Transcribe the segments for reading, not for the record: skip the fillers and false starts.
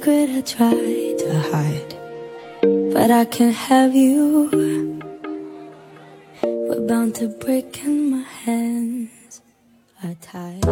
secret I try to hide, but I can't have you. We're bound to break and my hands are tied.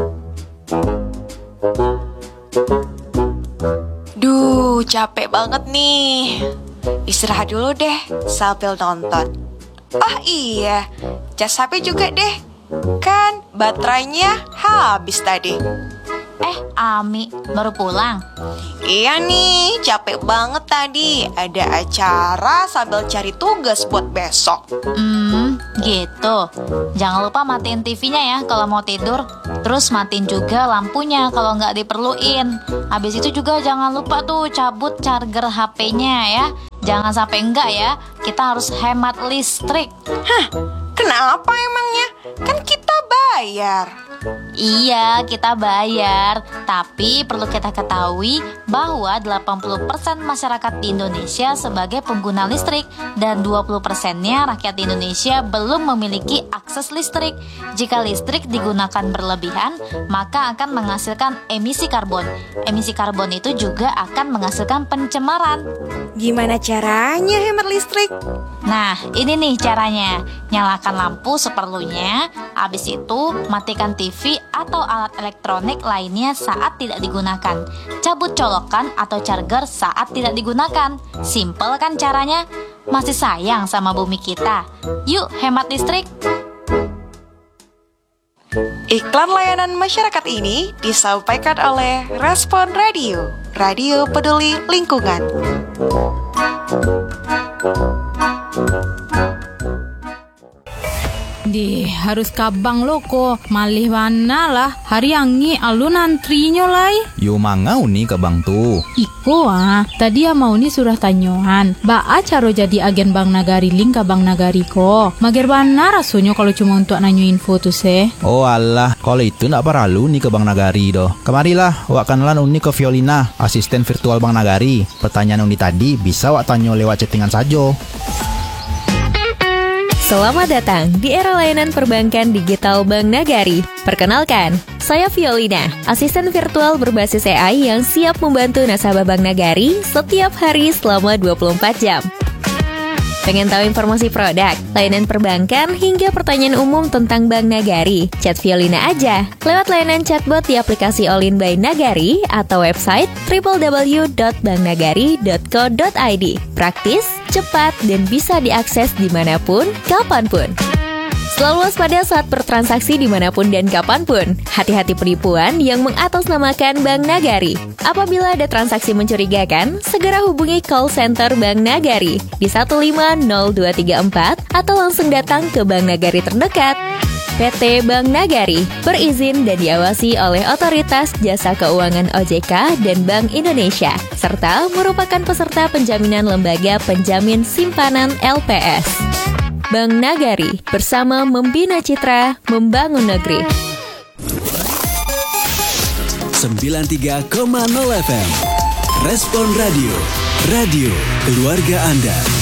Duh, capek banget nih. Istirahat dulu deh sambil nonton. Oh iya, cas HP juga deh. Kan baterainya habis tadi. Ami, baru pulang? Iya nih, capek banget tadi. Ada acara sambil cari tugas buat besok. Gitu. Jangan lupa matiin TV-nya ya kalau mau tidur. Terus matiin juga lampunya kalau nggak diperluin. Habis itu juga jangan lupa tuh cabut charger HP-nya ya. Jangan sampai enggak ya. Kita harus hemat listrik. Kenapa emangnya? Kan kita bayar. Iya, kita bayar. Tapi perlu kita ketahui bahwa 80% masyarakat di Indonesia sebagai pengguna listrik dan 20%-nya rakyat di Indonesia belum memiliki akses listrik. Jika listrik digunakan berlebihan, maka akan menghasilkan emisi karbon. Emisi karbon itu juga akan menghasilkan pencemaran. Gimana caranya hemat listrik? Nah, ini nih caranya. Nyalakan lampu seperlunya, habis itu matikan TV atau alat elektronik lainnya saat tidak digunakan. Cabut colokan atau charger saat tidak digunakan. Simple kan caranya? Masih sayang sama bumi kita. Yuk hemat listrik. Iklan layanan masyarakat ini disampaikan oleh Respon Radio, Radio Peduli Lingkungan. Harus kabang loko malih mana lah hari angi alun antrinya lai. Yo mangau nih kabang tuh. Iko tadi mau nih surah tanyohan. Baa caro jadi agen Bank Nagari link ke Bank Nagari ko. Mager bana rasanya kalau cuma untuk nanyo info tuh se. Oh alah, kalau itu nak perlu nih ke Bank Nagari doh. Kemarilah, wak kenalan uni ke Violina, asisten virtual Bank Nagari. Pertanyaan uni tadi bisa wak tanyo lewat chattingan saja. Selamat datang di era layanan perbankan digital Bank Nagari. Perkenalkan, saya Violina, asisten virtual berbasis AI yang siap membantu nasabah Bank Nagari setiap hari selama 24 jam. Pengen tahu informasi produk, layanan perbankan, hingga pertanyaan umum tentang Bank Nagari? Chat Violina aja lewat layanan chatbot di aplikasi All In by Nagari atau website www.banknagari.co.id. Praktis, cepat, dan bisa diakses dimanapun, kapanpun. Selalu waspada saat bertransaksi dimanapun dan kapanpun. Hati-hati penipuan yang mengatasnamakan Bank Nagari. Apabila ada transaksi mencurigakan, segera hubungi call center Bank Nagari di 150234 atau langsung datang ke Bank Nagari terdekat. PT Bank Nagari berizin dan diawasi oleh Otoritas Jasa Keuangan OJK dan Bank Indonesia, serta merupakan peserta penjaminan lembaga penjamin simpanan LPS. Bank Nagari, bersama membina citra, membangun negeri. 93,0 FM Respon Radio, radio keluarga Anda.